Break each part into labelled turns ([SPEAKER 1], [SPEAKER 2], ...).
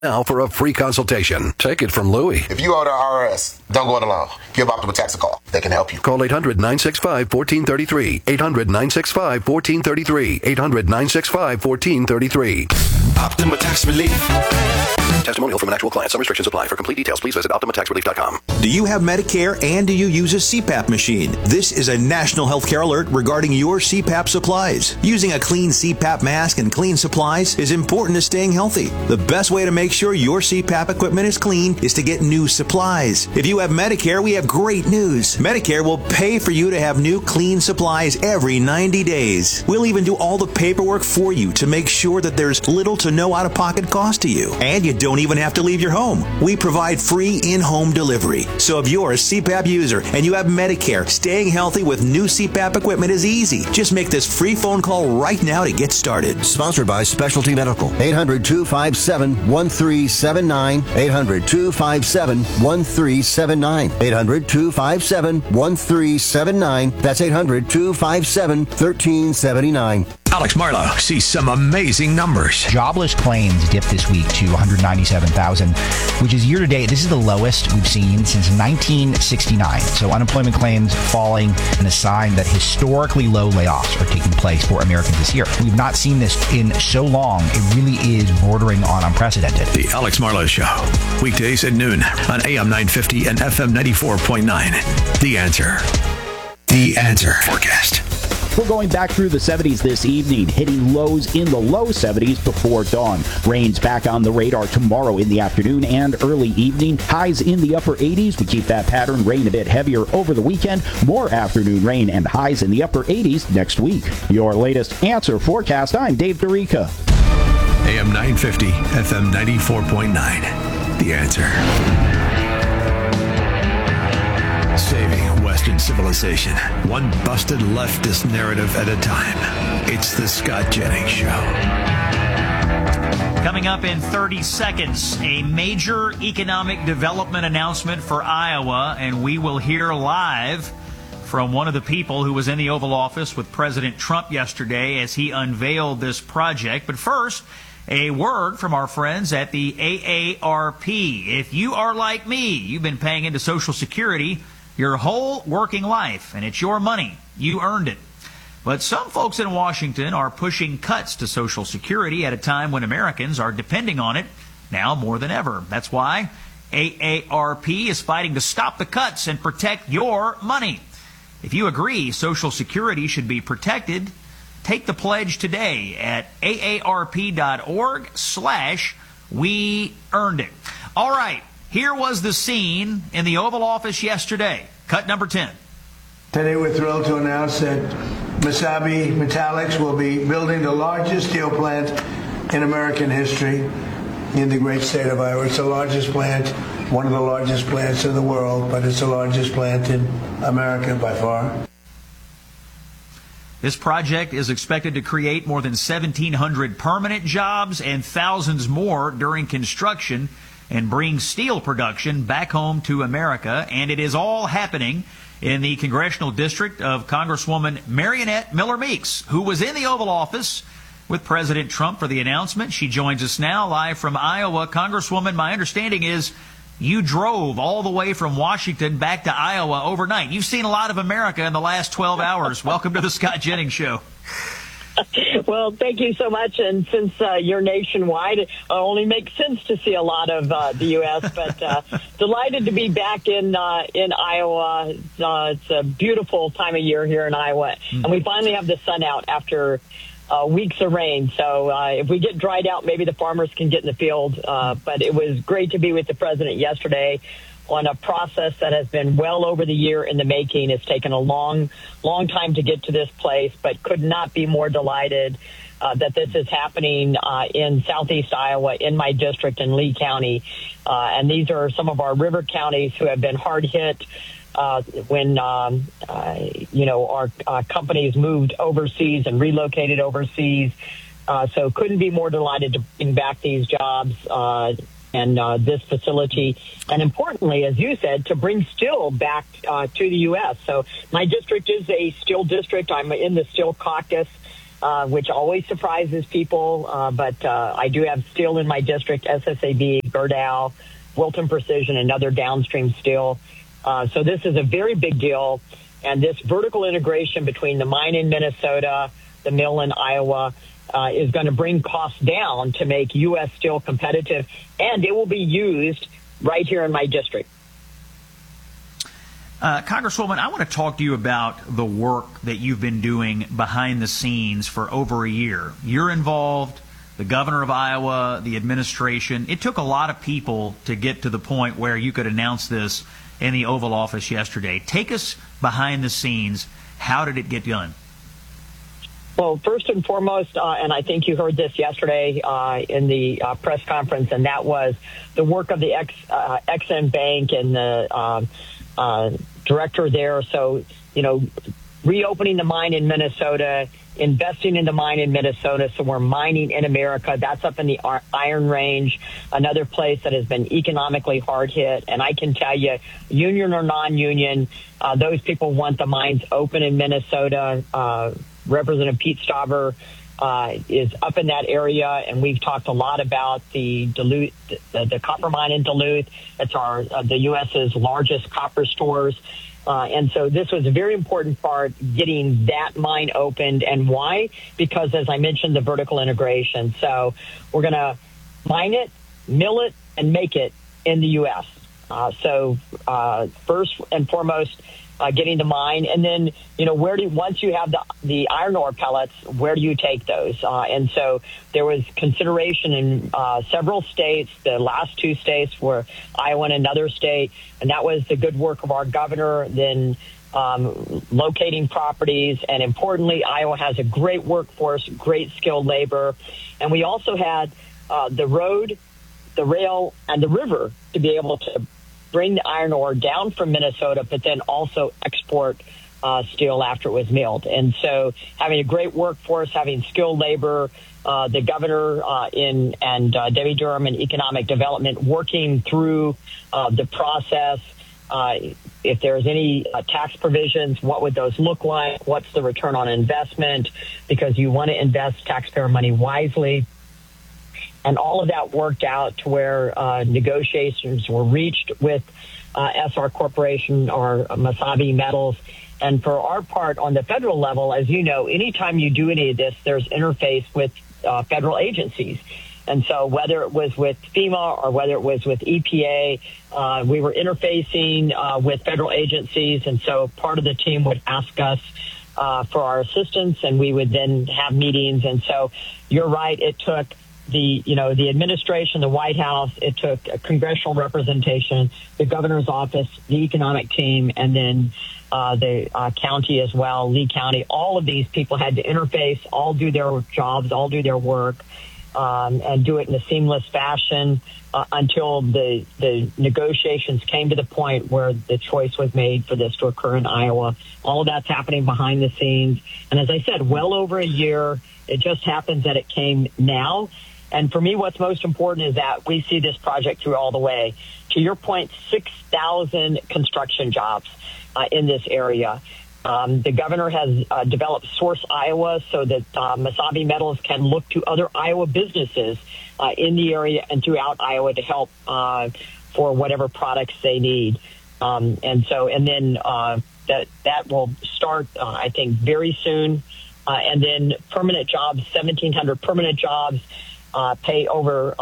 [SPEAKER 1] Now for a free consultation. Take it from Louie.
[SPEAKER 2] If you owe the IRS, don't go it alone. Give Optimal Tax a call. They can help you.
[SPEAKER 1] Call 800-965-1433. 800-965-1433. 800-965-1433.
[SPEAKER 3] Optima Tax Relief.
[SPEAKER 1] Testimonial from an actual client. Some restrictions apply. For complete details, please visit OptimaTaxRelief.com.
[SPEAKER 4] Do you have Medicare and do you use a CPAP machine? This is a national healthcare alert regarding your CPAP supplies. Using a clean CPAP mask and clean supplies is important to staying healthy. The best way to make sure your CPAP equipment is clean is to get new supplies. If you have Medicare, we have great news. Medicare will pay for you to have new clean supplies every 90 days. We'll even do all the paperwork for you to make sure that there's little to no out-of-pocket cost to you. And you don't even have to leave your home. We provide free in-home delivery. So if you're a CPAP user and you have Medicare, staying healthy with new CPAP equipment is easy. Just make this free phone call right now to get started.
[SPEAKER 5] Sponsored by Specialty Medical. 800-257-1379. 800-257-1379. 800-257-1379. That's 800-257-1379.
[SPEAKER 6] Alex Marlowe sees some amazing numbers.
[SPEAKER 7] Jobless claims dipped this week to 197,000, which is year to date. This is the lowest we've seen since 1969. So unemployment claims falling and a sign that historically low layoffs are taking place for Americans this year. We've not seen this in so long. It really is bordering on unprecedented.
[SPEAKER 6] The Alex Marlowe Show, weekdays at noon on AM 950 and FM 94.9. The Answer. The Answer forecast.
[SPEAKER 8] We're going back through the 70s this evening, hitting lows in the low 70s before dawn. Rain's back on the radar tomorrow in the afternoon and early evening. Highs in the upper 80s. We keep that pattern. Rain a bit heavier over the weekend. More afternoon rain and highs in the upper 80s next week. Your latest Answer forecast. I'm Dave Dorica.
[SPEAKER 6] AM 950, FM 94.9. The Answer. Saving Western civilization, one busted leftist narrative at a time. It's the Scott Jennings Show.
[SPEAKER 9] Coming up in 30 seconds, a major economic development announcement for Iowa, and we will hear live from one of the people who was in the Oval Office with President Trump yesterday as he unveiled this project. But first, a word from our friends at the AARP. If you are like me, you've been paying into Social Security your whole working life, and it's your money. You earned it. But some folks in Washington are pushing cuts to Social Security at a time when Americans are depending on it now more than ever. That's why AARP is fighting to stop the cuts and protect your money. If you agree Social Security should be protected, take the pledge today at aarp.org/we earned it. All right. Here was the scene in the Oval Office yesterday. Cut number 10.
[SPEAKER 10] Today we're thrilled to announce that Mesabi Metallics will be building the largest steel plant in American history in the great state of Iowa. It's the largest plant, one of the largest plants in the world, but it's the largest plant in America by far.
[SPEAKER 9] This project is expected to create more than 1,700 permanent jobs and thousands more during construction, and bring steel production back home to America. And it is all happening in the congressional district of Congresswoman Mariannette Miller Meeks, who was in the Oval Office with President Trump for the announcement. She joins us now live from Iowa. Congresswoman, my understanding is you drove all the way from Washington back to Iowa overnight. You've seen a lot of America in the last 12 hours. Welcome to the Scott Jennings Show.
[SPEAKER 11] Well, thank you so much. And since you're nationwide, it only makes sense to see a lot of the U.S. But delighted to be back in Iowa. It's a beautiful time of year here in Iowa. And we finally have the sun out after weeks of rain. So if we get dried out, maybe the farmers can get in the field. But it was great to be with the president yesterday on a process that has been well over the year in the making. It's taken a long time to get to this place, but could not be more delighted that this is happening in southeast Iowa, in my district in Lee County. And these are some of our river counties who have been hard hit when, our companies moved overseas and relocated overseas. So couldn't be more delighted to bring back these jobs and this facility, and importantly, as you said, to bring steel back to the U.S. So my district is a steel district. I'm in the Steel Caucus. which always surprises people. But I do have steel in my district, SSAB, Gerdau, Wilton Precision, and other downstream steel. So this is a very big deal. And this vertical integration between the mine in Minnesota, the mill in Iowa, is going to bring costs down to make U.S. steel competitive. And it will be used right here in my district.
[SPEAKER 9] Congresswoman, I want to talk to you about the work that you've been doing behind the scenes for over a year. You're involved, the governor of Iowa, the administration. It took a lot of people to get to the point where you could announce this in the Oval Office yesterday. Take us behind the scenes. How did it get done?
[SPEAKER 11] Well, first and foremost, and I think you heard this yesterday in the press conference, and that was the work of the Ex-Im Bank and the director there. So, reopening the mine in Minnesota, investing in the mine in Minnesota, so we're mining in America. That's up in the Iron Range, another place that has been economically hard hit. And I can tell you, union or non-union, those people want the mines open in Minnesota. Representative Pete Stauber is up in that area, and we've talked a lot about the Duluth, the copper mine in Duluth. It's the U.S.'s largest copper stores. And so this was a very important part, getting that mine opened. And why? Because, as I mentioned, the vertical integration. So we're going to mine it, mill it, and make it in the U.S. So first and foremost, getting the mine, and then once you have the iron ore pellets, where do you take those? And so there was consideration in several states. The last two states were Iowa and another state, and that was the good work of our governor. Then locating properties, and importantly, Iowa has a great workforce, great skilled labor, and we also had the road, the rail, and the river to be able to bring the iron ore down from Minnesota, but then also export steel after it was milled. And so having a great workforce, having skilled labor, the governor and Debbie Durham in economic development working through the process. If there's any tax provisions, what would those look like? What's the return on investment? Because you want to invest taxpayer money wisely. And all of that worked out to where negotiations were reached with SR Corporation or Mesabi Metals. And for our part on the federal level, as you know, anytime you do any of this, there's interface with federal agencies. And so whether it was with FEMA or whether it was with EPA, we were interfacing with federal agencies. And so part of the team would ask us for our assistance, and we would then have meetings. And so you're right, it took the administration, the White House, it took a congressional representation, the governor's office, the economic team, and then the county as well, Lee County. All of these people had to interface, all do their jobs, all do their work, and do it in a seamless fashion until the negotiations came to the point where the choice was made for this to occur in Iowa. All of that's happening behind the scenes. And as I said, well over a year. It just happens that it came now. And for me, what's most important is that we see this project through all the way. To your point, 6,000 construction jobs in this area. The governor has developed Source Iowa so that Mesabi Metals can look to other Iowa businesses in the area and throughout Iowa to help for whatever products they need. And then that will start, I think, very soon. And then permanent jobs, 1,700 permanent jobs, pay over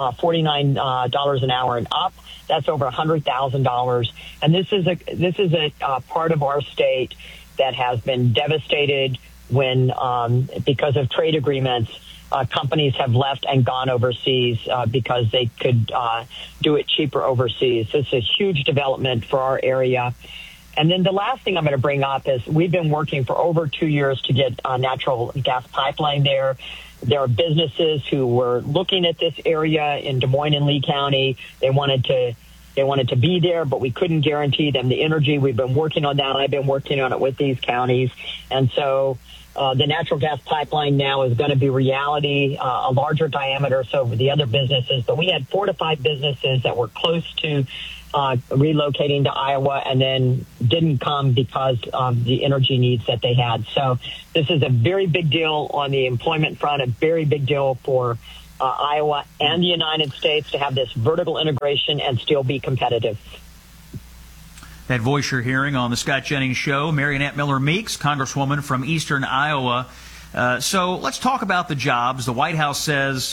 [SPEAKER 11] $49 an hour and up. That's over $100,000. And this is a part of our state that has been devastated when, because of trade agreements, companies have left and gone overseas because they could do it cheaper overseas. So it's a huge development for our area. And then the last thing I'm going to bring up is we've been working for over 2 years to get a natural gas pipeline there. There are businesses who were looking at this area in Des Moines and Lee County. They wanted to be there, but we couldn't guarantee them the energy. We've been working on that. I've been working on it with these counties. And so the natural gas pipeline now is going to be reality, a larger diameter, so the other businesses. But we had 4 to 5 businesses that were close to relocating to Iowa and then didn't come because of the energy needs that they had. So this is a very big deal on the employment front, a very big deal for Iowa and the United States to have this vertical integration and still be competitive.
[SPEAKER 9] That voice you're hearing on the Scott Jennings Show, Mariannette Miller Meeks, Congresswoman from Eastern Iowa. So let's talk about the jobs. The White House says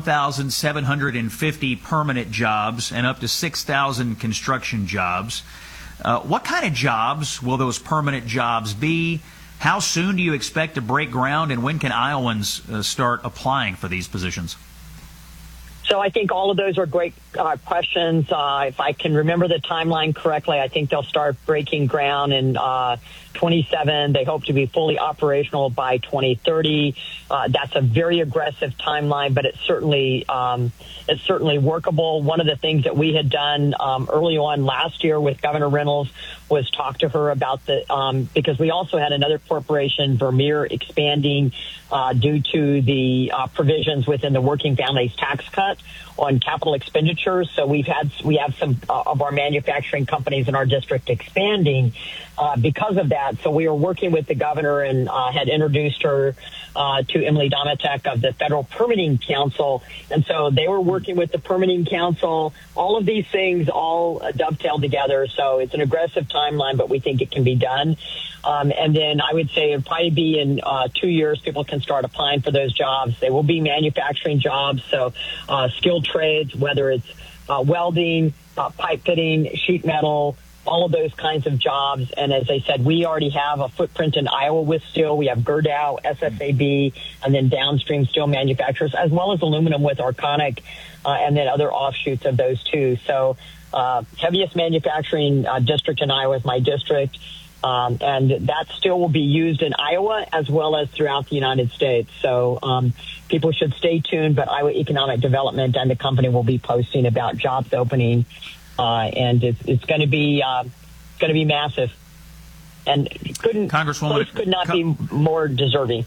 [SPEAKER 9] 1,750 permanent jobs and up to 6,000 construction jobs. What kind of jobs will those permanent jobs be? How soon do you expect to break ground, and when can Iowans start applying for these positions?
[SPEAKER 11] So I think all of those are great questions. If I can remember the timeline correctly, I think they'll start breaking ground in 27. They hope to be fully operational by 2030. That's a very aggressive timeline, but it's certainly workable. One of the things that we had done early on last year with Governor Reynolds was talk to her about because we also had another corporation, Vermeer, expanding due to the provisions within the Working Families Tax Cut on capital expenditures. So we have some of our manufacturing companies in our district expanding because of that. So we were working with the governor and had introduced her to Emily Domatek of the Federal Permitting Council. And so they were working with the Permitting Council. All of these things all dovetail together. So it's an aggressive timeline, but we think it can be done. And then I would say it'll probably be in 2 years people can start applying for those jobs. They will be manufacturing jobs, so skilled trades, whether it's welding, pipe fitting, sheet metal, all of those kinds of jobs. And as I said, we already have a footprint in Iowa with steel. We have Gerdau, SSAB, and then downstream steel manufacturers, as well as aluminum with Arconic, and then other offshoots of those too. So heaviest manufacturing district in Iowa is my district. And that still will be used in Iowa as well as throughout the United States. So people should stay tuned, but Iowa Economic Development and the company will be posting about jobs opening, and it's going to be massive. And
[SPEAKER 9] Congresswoman,
[SPEAKER 11] could not be more deserving.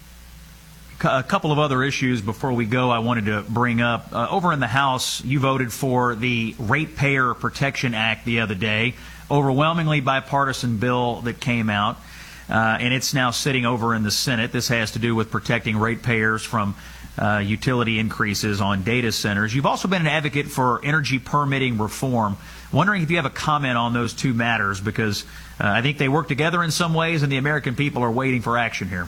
[SPEAKER 9] A couple of other issues before we go I wanted to bring up. Over in the House, you voted for the Ratepayer Protection Act the other day. Overwhelmingly bipartisan bill that came out, and it's now sitting over in the Senate. This has to do with protecting ratepayers from utility increases on data centers. You've also been an advocate for energy permitting reform. Wondering if you have a comment on those two matters, because I think they work together in some ways, and the American people are waiting for action here.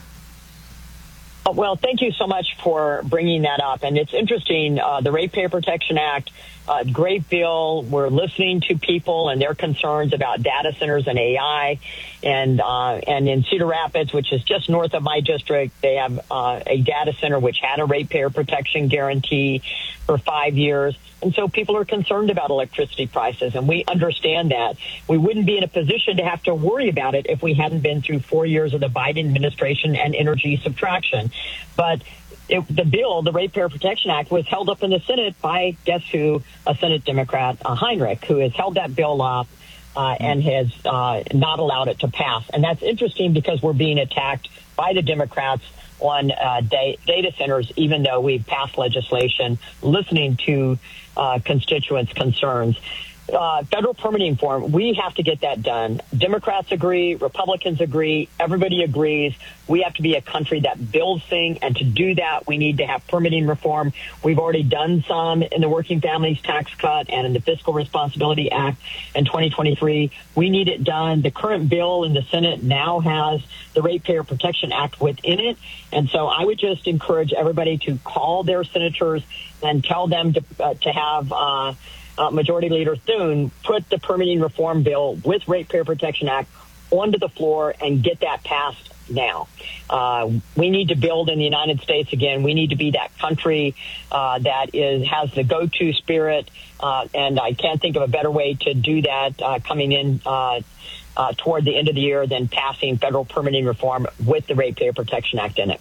[SPEAKER 11] Well, thank you so much for bringing that up. And it's interesting, the Ratepayer Protection Act, great bill. We're listening to people and their concerns about data centers and AI. And in Cedar Rapids, which is just north of my district, they have a data center which had a ratepayer protection guarantee for 5 years. And so people are concerned about electricity prices, and we understand that. We wouldn't be in a position to have to worry about it if we hadn't been through 4 years of the Biden administration and energy subtraction. But the bill, the Ratepayer Protection Act, was held up in the Senate by, guess who, a Senate Democrat, Heinrich, who has held that bill up and has not allowed it to pass. And that's interesting because we're being attacked by the Democrats on data centers, even though we've passed legislation listening to constituents' concerns. Federal permitting reform, we have to get that done. Democrats agree, Republicans agree, everybody agrees. We have to be a country that builds things, and to do that, we need to have permitting reform. We've already done some in the Working Families Tax Cut and in the Fiscal Responsibility Act in 2023. We need it done. The current bill in the Senate now has the Ratepayer Protection Act within it, and so I would just encourage everybody to call their senators and tell them to have Majority Leader Thune put the permitting reform bill with Ratepayer Protection Act onto the floor and get that passed now. We need to build in the United States again. We need to be that country that has the go-to spirit, and I can't think of a better way to do that coming in toward the end of the year than passing federal permitting reform with the Ratepayer Protection Act in it.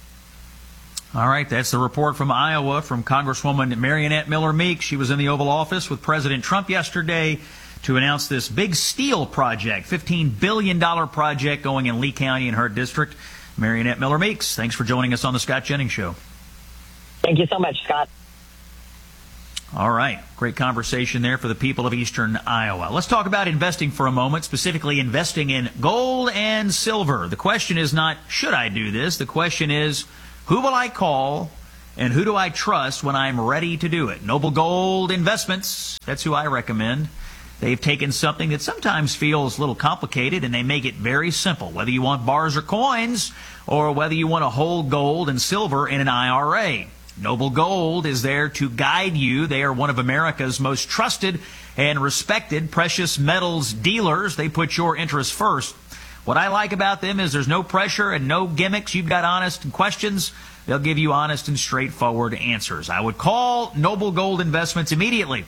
[SPEAKER 9] All right, that's the report from Iowa from Congresswoman Mariannette Miller Meeks. She was in the Oval Office with President Trump yesterday to announce this big steel project, $15 billion project going in Lee County in her district. Mariannette Miller Meeks, thanks for joining us on the Scott Jennings Show.
[SPEAKER 11] Thank you so much, Scott.
[SPEAKER 9] All right. Great conversation there for the people of eastern Iowa. Let's talk about investing for a moment, specifically investing in gold and silver. The question is not, should I do this? The question is, who will I call and who do I trust when I'm ready to do it? Noble Gold Investments, that's who I recommend. They've taken something that sometimes feels a little complicated and they make it very simple, whether you want bars or coins or whether you want to hold gold and silver in an IRA. Noble Gold is there to guide you. They are one of America's most trusted and respected precious metals dealers. They put your interests first. What I like about them is there's no pressure and no gimmicks. You've got honest questions. They'll give you honest and straightforward answers. I would call Noble Gold Investments immediately.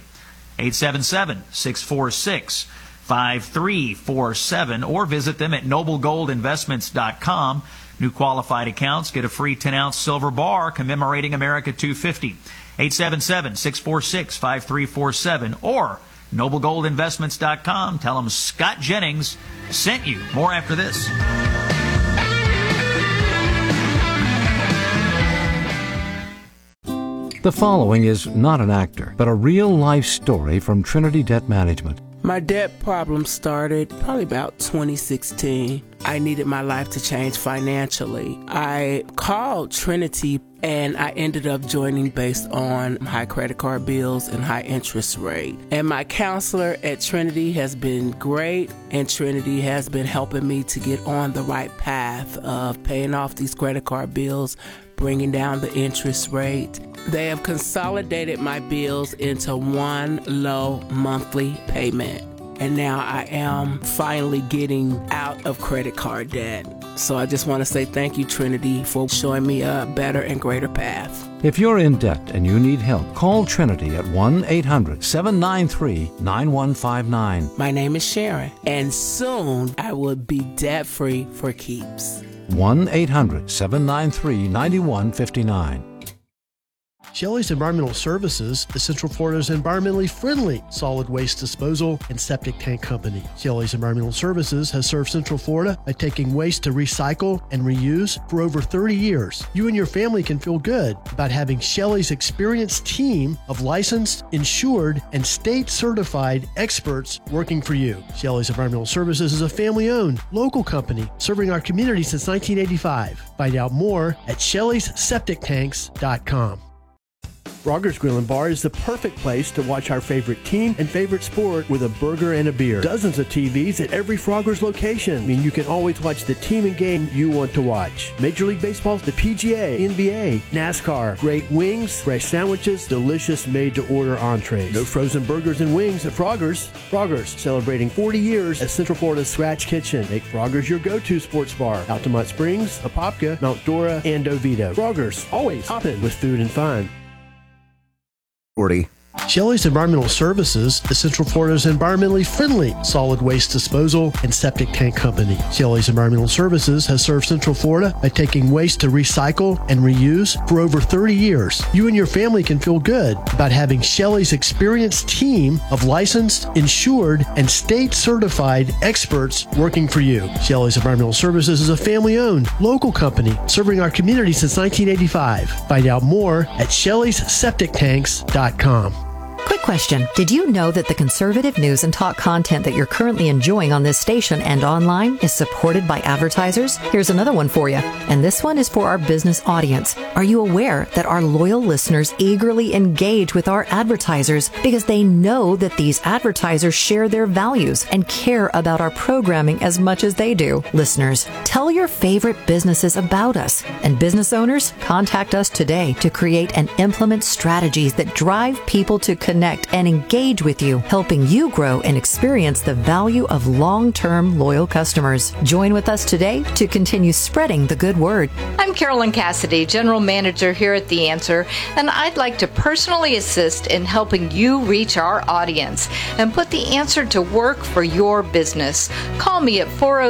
[SPEAKER 9] 877-646-5347 or visit them at noblegoldinvestments.com. New qualified accounts get a free 10-ounce silver bar commemorating America 250. 877-646-5347 or noblegoldinvestments.com. Tell them Scott Jennings sent you. More after this.
[SPEAKER 3] The following is not an actor, but a real-life story from Trinity Debt Management.
[SPEAKER 12] My debt problem started probably about 2016. I needed my life to change financially. I called Trinity and I ended up joining based on high credit card bills and high interest rate. And my counselor at Trinity has been great, and Trinity has been helping me to get on the right path of paying off these credit card bills, bringing down the interest rate. They have consolidated my bills into one low monthly payment. And now I am finally getting out of credit card debt. So I just want to say thank you, Trinity, for showing me a better and greater path.
[SPEAKER 3] If you're in debt and you need help, call Trinity at 1-800-793-9159.
[SPEAKER 12] My name is Sharon, and soon I will be debt-free for keeps.
[SPEAKER 3] 1-800-793-9159.
[SPEAKER 13] Shelley's Environmental Services is Central Florida's environmentally friendly solid waste disposal and septic tank company. Shelley's Environmental Services has served Central Florida by taking waste to recycle and reuse for over 30 years. You and your family can feel good about having Shelley's experienced team of licensed, insured, and state-certified experts working for you. Shelley's Environmental Services is a family-owned, local company serving our community since 1985. Find out more at Shelley'sSepticTanks.com. Frogger's Grill and Bar is the perfect place to watch our favorite team and favorite sport with a burger and a beer. Dozens of TVs at every Frogger's location mean you can always watch the team and game you want to watch. Major League Baseball, the PGA, NBA, NASCAR, great wings, fresh sandwiches, delicious made-to-order entrees. No frozen burgers and wings at Frogger's. Frogger's, celebrating 40 years as Central Florida's Scratch Kitchen. Make Frogger's your go-to sports bar. Altamont Springs, Apopka, Mount Dora, and Oviedo. Frogger's, always hopping with food and fun. Shelley's Environmental Services is Central Florida's environmentally friendly solid waste disposal and septic tank company. Shelley's Environmental Services has served Central Florida by taking waste to recycle and reuse for over 30 years. You and your family can feel good about having Shelley's experienced team of licensed, insured, and state-certified experts working for you. Shelley's Environmental Services is a family-owned, local company serving our community since 1985. Find out more at Shelley'sSepticTanks.com.
[SPEAKER 14] Quick question. Did you know that the conservative news and talk content that you're currently enjoying on this station and online is supported by advertisers? Here's another one for you. And this one is for our business audience. Are you aware that our loyal listeners eagerly engage with our advertisers because they know that these advertisers share their values and care about our programming as much as they do? Listeners, tell your favorite businesses about us. And business owners, contact us today to create and implement strategies that drive people to connect and engage with you, helping you grow and experience the value of long-term loyal customers. Join with us today to continue spreading the good word.
[SPEAKER 15] I'm Carolyn Cassidy, General Manager here at The Answer, and I'd like to personally assist in helping you reach our audience and put The Answer to work for your business. Call me at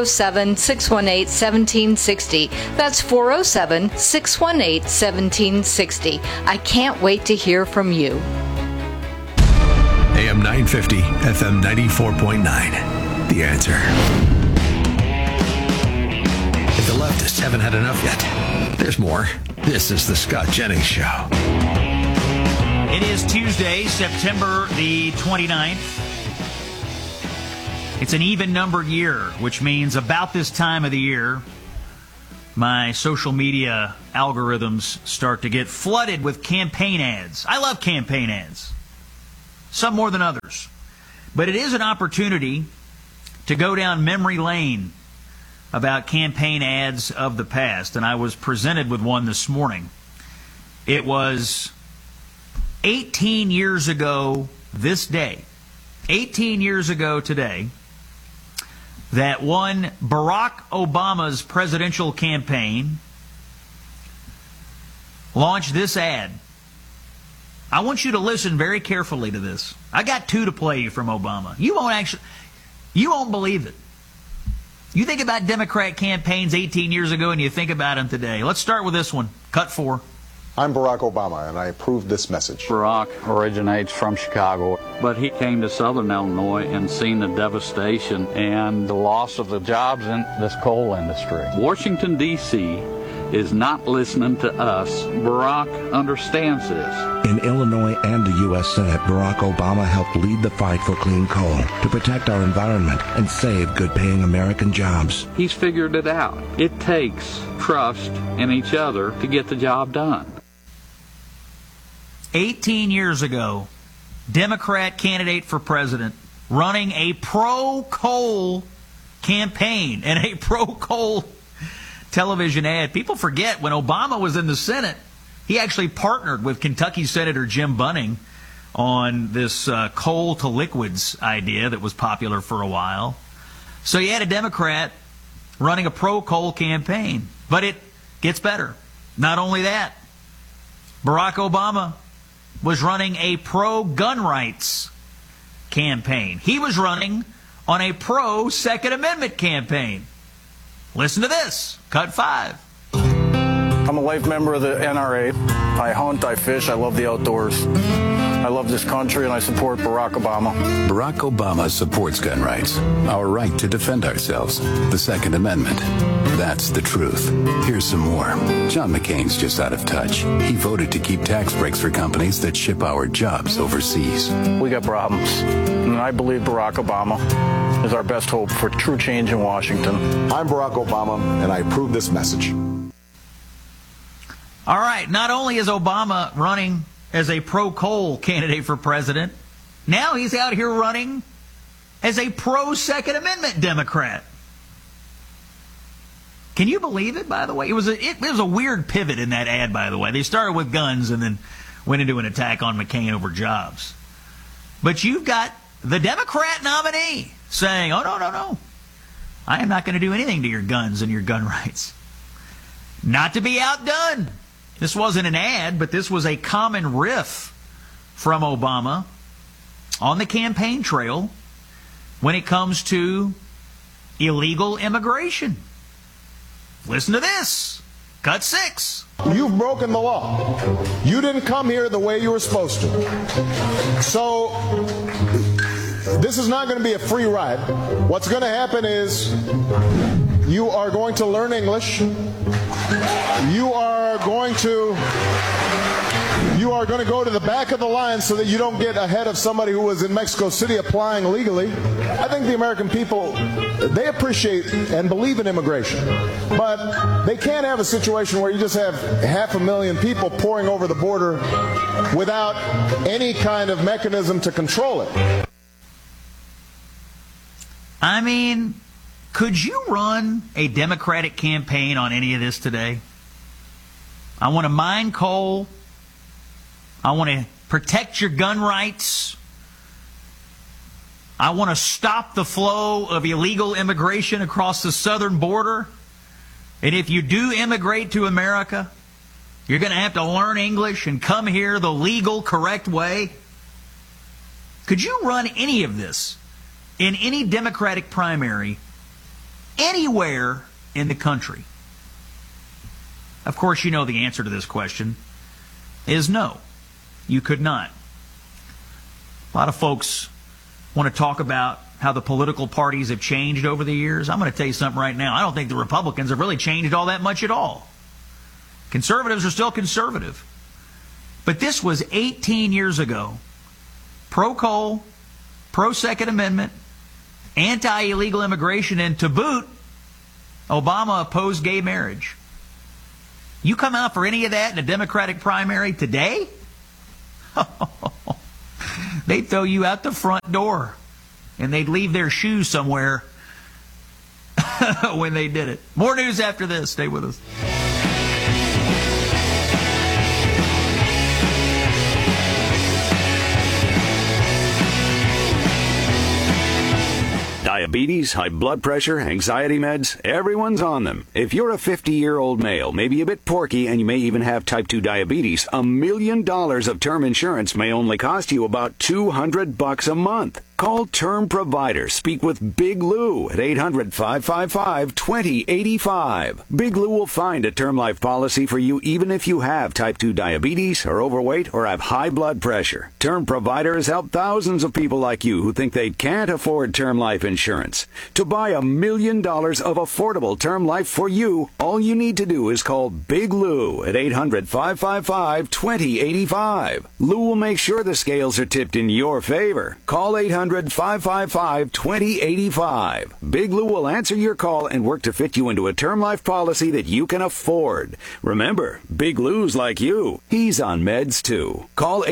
[SPEAKER 15] 407-618-1760. That's 407-618-1760. I can't wait to hear from you.
[SPEAKER 6] AM 950, FM 94.9. The Answer. If the left just haven't had enough yet. There's more. This is the Scott Jennings Show.
[SPEAKER 9] It is Tuesday, September the 29th. It's an even-numbered year, which means about this time of the year, my social media algorithms start to get flooded with campaign ads. I love campaign ads, some more than others. But it is an opportunity to go down memory lane about campaign ads of the past. And I was presented with one this morning. It was 18 years ago this day, 18 years ago today, that one Barack Obama's presidential campaign launched this ad. I want you to listen very carefully to this. I got two to play you from Obama. You won't believe it. You think about Democrat campaigns 18 years ago and you think about them today. Let's start with this one. Cut 4.
[SPEAKER 16] I'm Barack Obama, and I approve this message.
[SPEAKER 17] Barack originates from Chicago, but he came to Southern Illinois and seen the devastation and the loss of the jobs in this coal industry. Washington, D.C. is not listening to us. Barack understands this.
[SPEAKER 18] In Illinois and the U.S. Senate, Barack Obama helped lead the fight for clean coal to protect our environment and save good-paying American jobs.
[SPEAKER 17] He's figured it out. It takes trust in each other to get the job done.
[SPEAKER 9] 18 years ago, Democrat candidate for president running a pro-coal campaign and a pro-coal television ad. People forget when Obama was in the Senate, he actually partnered with Kentucky Senator Jim Bunning on this coal to liquids idea that was popular for a while. So you had a Democrat running a pro-coal campaign. But it gets better. Not only that, Barack Obama was running a pro-gun rights campaign. He was running on a pro-Second Amendment campaign. Listen to this. Cut 5.
[SPEAKER 19] I'm a life member of the NRA. I hunt, I fish, I love the outdoors. I love this country and I support Barack Obama.
[SPEAKER 20] Barack Obama supports gun rights, our right to defend ourselves, the Second Amendment. That's the truth. Here's some more. John McCain's just out of touch. He voted to keep tax breaks for companies that ship our jobs overseas.
[SPEAKER 19] We got problems, and I believe Barack Obama is our best hope for true change in Washington.
[SPEAKER 16] I'm Barack Obama, and I approve this message.
[SPEAKER 9] All right, not only is Obama running as a pro-coal candidate for president, now he's out here running as a pro-Second Amendment Democrat. Can you believe it, by the way? It was a weird pivot in that ad, by the way. They started with guns and then went into an attack on McCain over jobs. But you've got the Democrat nominee saying, oh, no. I am not going to do anything to your guns and your gun rights. Not to be outdone. This wasn't an ad, but this was a common riff from Obama on the campaign trail when it comes to illegal immigration. Listen to this. Cut 6.
[SPEAKER 21] You've broken the law. You didn't come here the way you were supposed to. So this is not going to be a free ride. What's going to happen is you are going to learn English. You are going to go to the back of the line so that you don't get ahead of somebody who was in Mexico City applying legally. I think the American people, they appreciate and believe in immigration, but they can't have a situation where you just have 500,000 people pouring over the border without any kind of mechanism to control it.
[SPEAKER 9] I mean, could you run a Democratic campaign on any of this today? I want to mine coal. I want to protect your gun rights. I want to stop the flow of illegal immigration across the southern border. And if you do immigrate to America, you're going to have to learn English and come here the legal, correct way. Could you run any of this in any Democratic primary anywhere in the country? Of course, you know the answer to this question is no. You could not. A lot of folks want to talk about how the political parties have changed over the years? I'm going to tell you something right now. I don't think the Republicans have really changed all that much at all. Conservatives are still conservative. But this was 18 years ago. Pro-coal, pro-Second Amendment, anti-illegal immigration, and to boot, Obama opposed gay marriage. You come out for any of that in a Democratic primary today? They'd throw you out the front door, and they'd leave their shoes somewhere when they did it. More news after this. Stay with us.
[SPEAKER 2] Diabetes, high blood pressure, anxiety meds, everyone's on them. If you're a 50-year-old male, maybe a bit porky, and you may even have type 2 diabetes, $1 million of term insurance may only cost you about $200 a month. Call Term Provider. Speak with Big Lou at 800-555-2085. Big Lou will find a term life policy for you even if you have type 2 diabetes, are overweight, or have high blood pressure. Term Provider has helped thousands of people like you who think they can't afford term life insurance. To buy $1 million of affordable term life for you, all you need to do is call Big Lou at 800-555-2085. Lou will make sure the scales are tipped in your favor. Call 800-555-2085. Big Lou will answer your call and work to fit you into a term life policy that you can afford. Remember, Big Lou's like you. He's on meds too. Call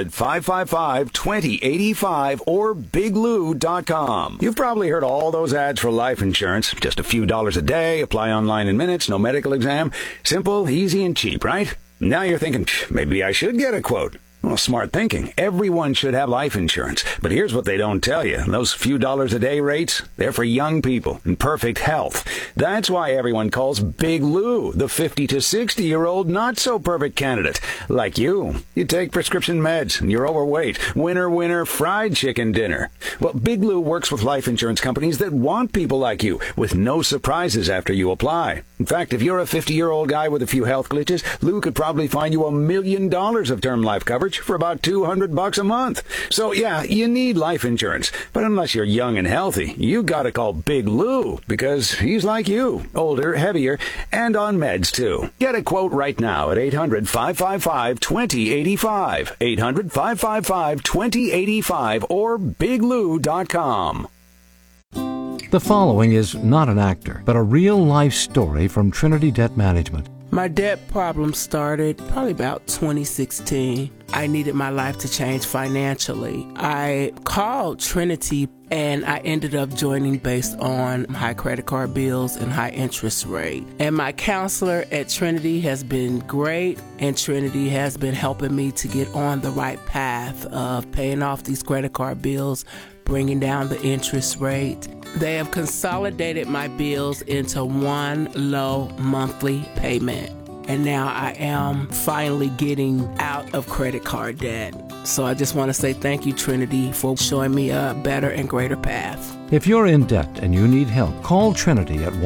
[SPEAKER 2] 800-555-2085 or biglou.com. You've probably heard all those ads for life insurance. Just a few dollars a day, apply online in minutes, no medical exam. Simple, easy, and cheap, right? Now you're thinking, maybe I should get a quote. Well, smart thinking. Everyone should have life insurance. But here's what they don't tell you. Those few dollars a day rates, they're for young people in perfect health. That's why everyone calls Big Lou the 50 to 60-year-old not-so-perfect candidate. Like you. You take prescription meds and you're overweight. Winner, fried chicken dinner. Well, Big Lou works with life insurance companies that want people like you with no surprises after you apply. In fact, if you're a 50-year-old guy with a few health glitches, Lou could probably find you $1 million of term life coverage for about $200 a month. So yeah, you need life insurance. But unless you're young and healthy, you gotta call Big Lou because he's like you, older, heavier, and on meds too. Get a quote right now at 800-555-2085, 800-555-2085 or biglou.com.
[SPEAKER 3] The following is not an actor, but a real-life story from Trinity Debt Management.
[SPEAKER 12] My debt problem started probably about 2016. I needed my life to change financially. I called Trinity and I ended up joining based on high credit card bills and high interest rate. And my counselor at Trinity has been great, and Trinity has been helping me to get on the right path of paying off these credit card bills, bringing down the interest rate. They have consolidated my bills into one low monthly payment. And now I am finally getting out of credit card debt. So I just want to say thank you, Trinity, for showing me a better and greater path.
[SPEAKER 3] If you're in debt and you need help, call Trinity at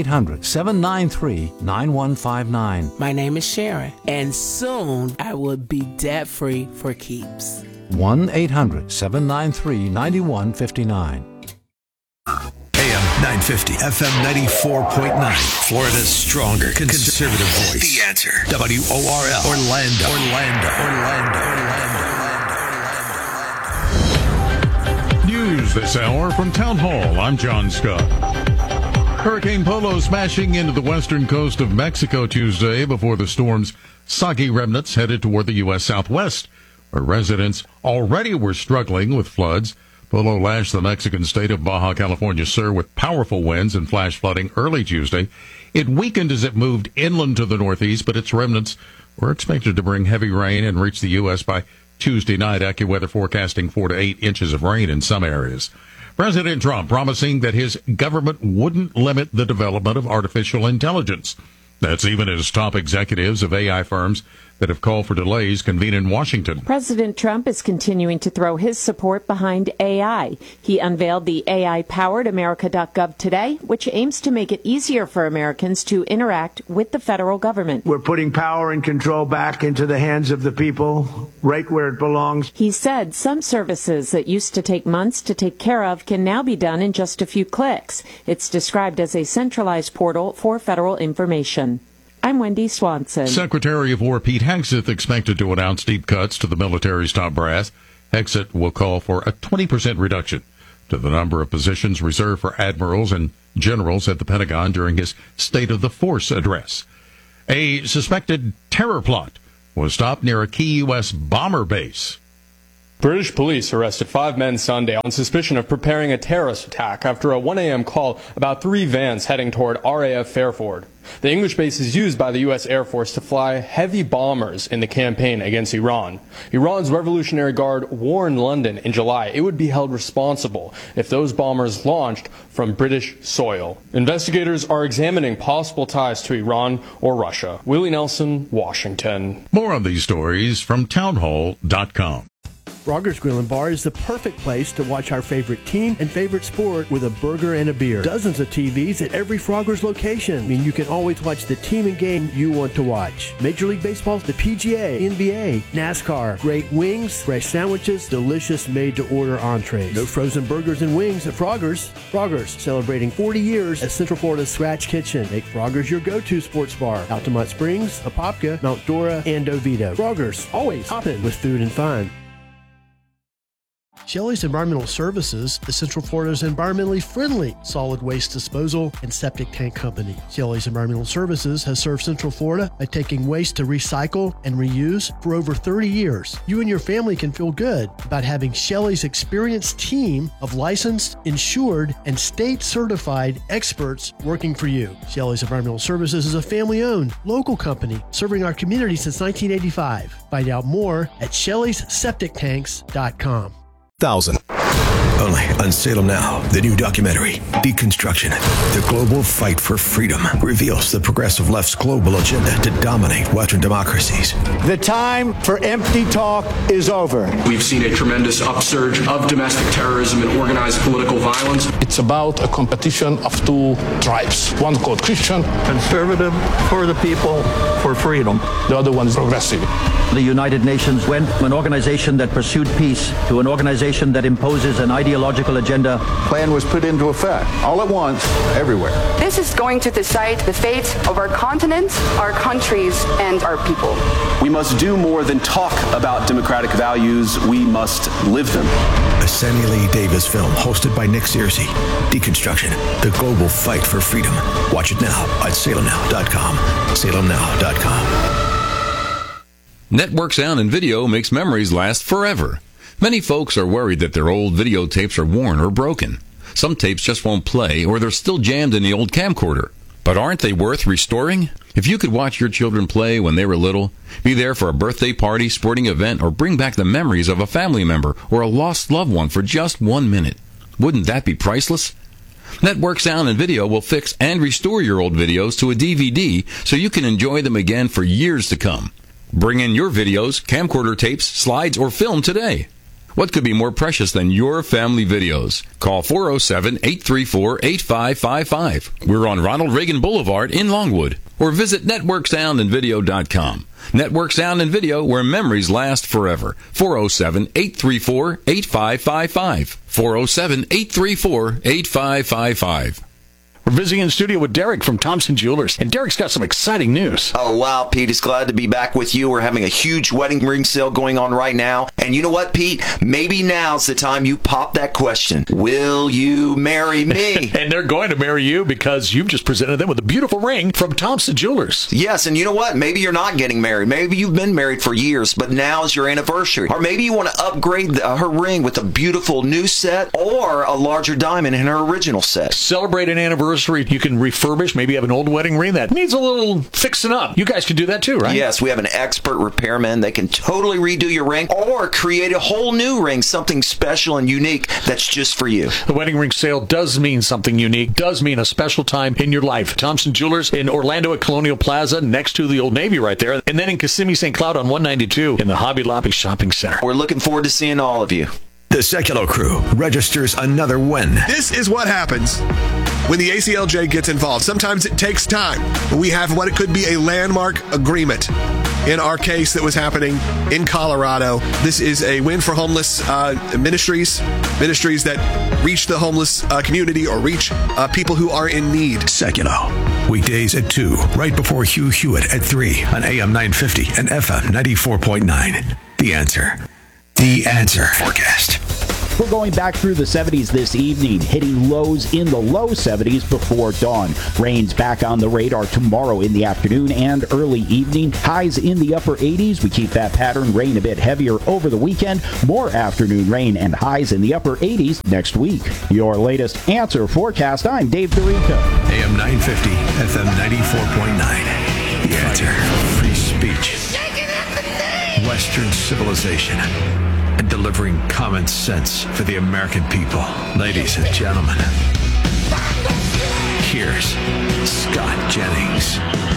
[SPEAKER 3] 1-800-793-9159.
[SPEAKER 12] My name is Sharon, and soon I will be debt-free for keeps.
[SPEAKER 3] 1-800-793-9159.
[SPEAKER 6] AM 950, FM 94.9. Florida's stronger conservative voice. The Answer. WORL. Orlando.
[SPEAKER 22] News this hour from Town Hall. I'm John Scott. Hurricane Polo smashing into the western coast of Mexico Tuesday before the storm's soggy remnants headed toward the U.S. Southwest, where residents already were struggling with floods. Polo lashed the Mexican state of Baja California Sur with powerful winds and flash flooding early Tuesday. It weakened as it moved inland to the northeast, but its remnants were expected to bring heavy rain and reach the U.S. by Tuesday night. AccuWeather forecasting 4 to 8 inches of rain in some areas. President Trump promising that his government wouldn't limit the development of artificial intelligence. That's even as top executives of AI firms that have called for delays convene in Washington.
[SPEAKER 1] President Trump is continuing to throw his support behind AI. He unveiled the AI-powered America.gov today, which aims to make it easier for Americans to interact with the federal government.
[SPEAKER 10] We're putting power and control back into the hands of the people, right where it belongs.
[SPEAKER 1] He said some services that used to take months to take care of can now be done in just a few clicks. It's described as a centralized portal for federal information. I'm Wendy Swanson.
[SPEAKER 22] Secretary of War Pete Hegseth expected to announce deep cuts to the military's top brass. Hegseth will call for a 20% reduction to the number of positions reserved for admirals and generals at the Pentagon during his State of the Force address. A suspected terror plot was stopped near a key U.S. bomber base.
[SPEAKER 4] British police arrested 5 men Sunday on suspicion of preparing a terrorist attack after a 1 a.m. call about 3 vans heading toward RAF Fairford. The English base is used by the U.S. Air Force to fly heavy bombers in the campaign against Iran. Iran's Revolutionary Guard warned London in July it would be held responsible if those bombers launched from British soil. Investigators are examining possible ties to Iran or Russia. Willie Nelson, Washington.
[SPEAKER 22] More on these stories from townhall.com.
[SPEAKER 13] Frogger's Grill and Bar is the perfect place to watch our favorite team and favorite sport with a burger and a beer. Dozens of TVs at every Frogger's location. I mean, you can always watch the team and game you want to watch. Major League Baseball, the PGA, NBA, NASCAR, great wings, fresh sandwiches, delicious made-to-order entrees. No frozen burgers and wings at Frogger's. Frogger's, celebrating 40 years as Central Florida's Scratch Kitchen. Make Frogger's your go-to sports bar. Altamont Springs, Apopka, Mount Dora, and Oviedo. Frogger's, always hopping with food and fun. Shelley's Environmental Services is Central Florida's environmentally friendly solid waste disposal and septic tank company. Shelley's Environmental Services has served Central Florida by taking waste to recycle and reuse for over 30 years. You and your family can feel good about having Shelley's experienced team of licensed, insured, and state-certified experts working for you. Shelley's Environmental Services is a family-owned, local company serving our community since 1985. Find out more at Shelley'sSepticTanks.com.
[SPEAKER 6] Only on Salem Now, the new documentary, Deconstruction, the global fight for freedom, reveals the progressive left's global agenda to dominate Western democracies.
[SPEAKER 10] The time for empty talk is over.
[SPEAKER 23] We've seen a tremendous upsurge of domestic terrorism and organized political violence.
[SPEAKER 24] It's about a competition of 2 tribes. One called Christian.
[SPEAKER 25] Conservative for the people, for freedom.
[SPEAKER 24] The other one is progressive.
[SPEAKER 25] The United Nations went from an organization that pursued peace to an organization that imposes an ideological agenda.
[SPEAKER 16] Plan was put into effect, all at once, everywhere.
[SPEAKER 26] This is going to decide the fate of our continent, our countries, and our people.
[SPEAKER 27] We must do more than talk about democratic values. We must live them.
[SPEAKER 6] A Sammy Lee Davis film hosted by Nick Searcy. Deconstruction, the global fight for freedom. Watch it now at salemnow.com. salemnow.com.
[SPEAKER 28] Network Sound and Video makes memories last forever. Many folks are worried that their old videotapes are worn or broken. Some tapes just won't play, or they're still jammed in the old camcorder. But aren't they worth restoring? If you could watch your children play when they were little, be there for a birthday party, sporting event, or bring back the memories of a family member or a lost loved one for just 1 minute, wouldn't that be priceless? Network Sound and Video will fix and restore your old videos to a DVD so you can enjoy them again for years to come. Bring in your videos, camcorder tapes, slides, or film today. What could be more precious than your family videos? Call 407-834-8555. We're on Ronald Reagan Boulevard in Longwood. Or visit networksoundandvideo.com. Network Sound and Video, where memories last forever. 407-834-8555. 407-834-8555.
[SPEAKER 29] We're visiting in the studio with Derek from Thompson Jewelers, and Derek's got some exciting news.
[SPEAKER 30] Oh, wow, Pete. It's glad to be back with you. We're having a huge wedding ring sale going on right now. And you know what, Pete? Maybe now's the time you pop that question. Will you marry me?
[SPEAKER 29] And they're going to marry you because you've just presented them with a beautiful ring from Thompson Jewelers.
[SPEAKER 30] Yes, and you know what? Maybe you're not getting married. Maybe you've been married for years, but now's your anniversary. Or maybe you want to upgrade her ring with a beautiful new set or a larger diamond in her original set.
[SPEAKER 29] Celebrate an anniversary anniversary, you can refurbish. Maybe you have an old wedding ring that needs a little fixing up. You guys can do that too, right?
[SPEAKER 30] Yes, we have an expert repairman that can totally redo your ring or create a whole new ring, something special and unique that's just for you.
[SPEAKER 29] The wedding ring sale does mean something unique, does mean a special time in your life. Thompson Jewelers in Orlando at Colonial Plaza, next to the Old Navy right there, and then in Kissimmee St. Cloud on 192 in the Hobby Lobby Shopping Center.
[SPEAKER 30] We're looking forward to seeing all of you.
[SPEAKER 6] The Sekulow crew registers another win.
[SPEAKER 5] This is what happens when the ACLJ gets involved. Sometimes it takes time. We have what it could be a landmark agreement. In our case that was happening in Colorado, this is a win for homeless ministries that reach the homeless community or reach people who are in need.
[SPEAKER 6] Sekulow, weekdays at 2, right before Hugh Hewitt at 3 on AM 950 and FM 94.9. The Answer. The Answer forecast.
[SPEAKER 7] We're going back through the 70s this evening, hitting lows in the low 70s before dawn. Rain's back on the radar tomorrow in the afternoon and early evening. Highs in the upper 80s. We keep that pattern. Rain a bit heavier over the weekend. More afternoon rain and highs in the upper 80s next week. Your latest Answer forecast. I'm Dave DeRico.
[SPEAKER 6] AM 950, FM 94.9. The Answer. Free speech. Western civilization. And delivering common sense for the American people. Ladies and gentlemen, here's Scott Jennings.